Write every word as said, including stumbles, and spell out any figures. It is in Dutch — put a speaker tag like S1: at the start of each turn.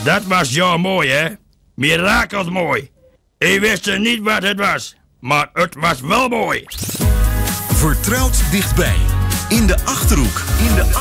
S1: Dat was jou mooi, hè? Mirakels mooi. Ik wist niet wat het was, maar het was wel mooi.
S2: Vertrouwd dichtbij. In de Achterhoek. In de